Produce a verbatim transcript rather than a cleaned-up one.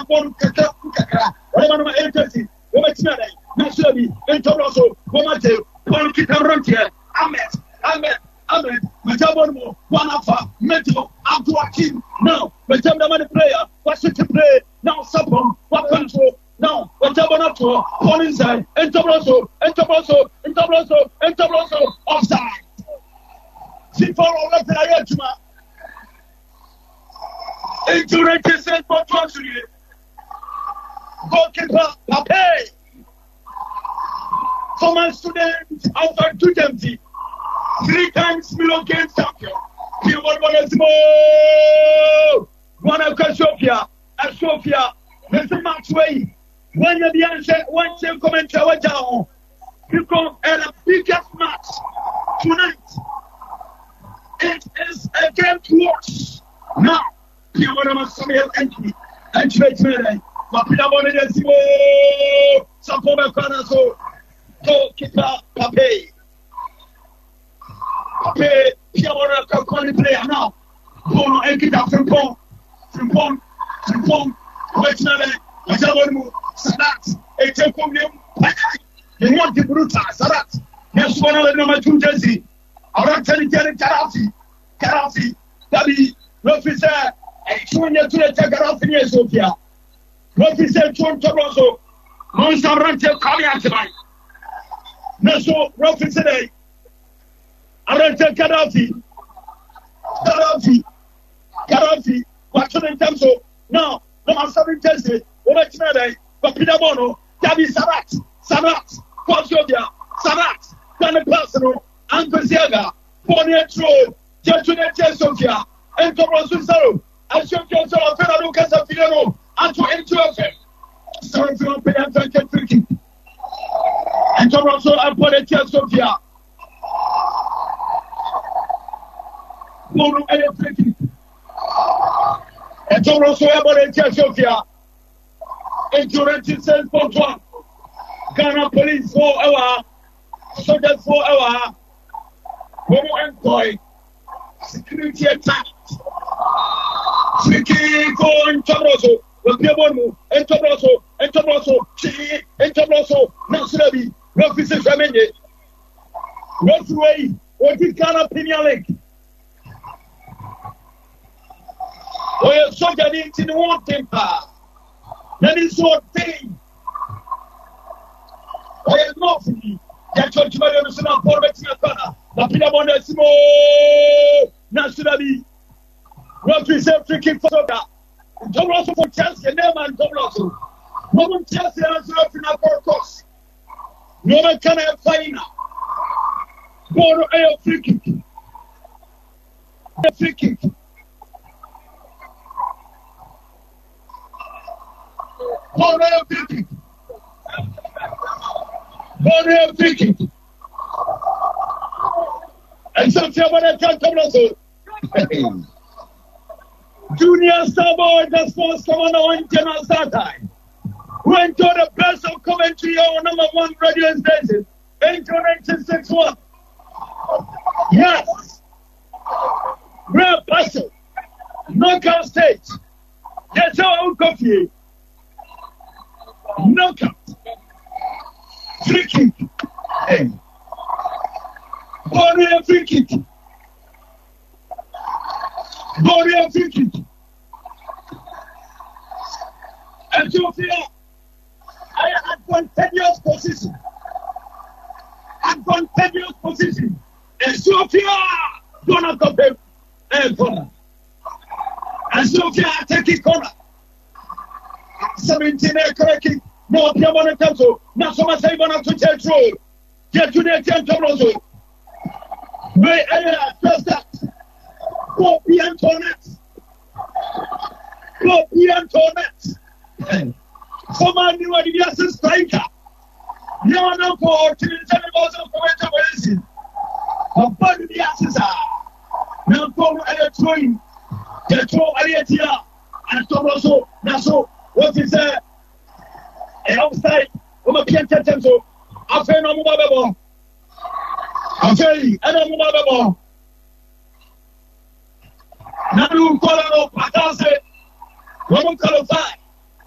bon kakra kakra whatever no agency we ma tina dai na so bi ntobro so we ma te bon kitamron tie amen amen amen ma jabon mo wana fa meto abduakim now we jam the money prayer what should pray now support what control now we jabon up to on inside ntobro so ntobro so ntobro so ntobro so offside si for all that I juma into register for twenty goalkeeper Pape former student outside two empty three times Milan game champion Pio Bonesimo one of Sofia and Sofia there's a match way when you the answer one same commentary down because the biggest match tonight it is a game to watch now Pio Bonesimo entry entry today but Pio Bonesimo Sapobe Kanaso goalkeeper Pape Pape Piamora can play now. Bono Ekita Frimpon, Frimpon, Frimpon, Wetnale, Wajabonu, Sadat, Etekumim, they want the brutal Sadat. Yes, one of the number two jersey. I don't tell you, Karafi, Karafi, Tabi, Rofficer, and Junior to the Tagarafi, Sofia. Rofficer, John Toroso, Monsarante, Kalian tonight. Naso, Rofficer. Arante Gaddafi, Gaddafi, Gaddafi, watching in terms of now, no man seven Jersey, over China, but Pidabono, Gabi Sarat, Sarat, Kwasovia, Sarat, Dana Personal, Uncle Ziaga, Bonnie Troll, Jesuit Sofia, and Thomas Saro, and Sofia Federal Lucas of Filano, and to Entropy. Sorry for not paying attention to it. And Thomas and Bonnie Sofia. Bono electric. And Toronto about Sofia. Endurance says for one. Ghana police four hour. Soldiers four hour. Bono employ. Security attack. Tricky for Toronto. Will be Bono. And Toronto. And Toronto. Chi. And Toronto. Nasrabi. Refuses Ramende. Referee. What is Ghana Premier League? Oh, you're so getting into the one temper. That is what thing. Oh, you're not for me. You're trying to marry a son for Mexico. La Pina Bonesimo Nationally. What we say, freaking for that. Don't also for Chelsea, and never and don't also. Woman Chelsea has a final for course. No one can have final. Go to a free kick. A free kick. Borneo thinking. Borneo thinking. And something about that can't come also. Junior Starboy, the sports commander on General Star Time. Went to the best of commentary on number one radio station. Into nineteen sixty-one. Yes. Real passion. Knockout stage. That's how I would coffee. Knockout. Free kick. Hey. Borneo free kick. Borneo free kick. Ethiopia. I had continuous position. Advantageous position. Ethiopia. Gonna go back. And corner. Ethiopia taking corner. seventeen correct. No, Piamona Council, not so much able to tell true. Get to the Cantabroso. May I trust that? Go be Antoinette. Go be Antoinette. Someone knew what he has a striker. No one knows for to the general commentation. A body the asses are. Now go at a train. Get to Ariatia. And Tomoso, Naso, what is that? And outside, I'm a pianta tempo. I feel no more. I feel I don't know. Now you call it up. I can't say, Roman qualified.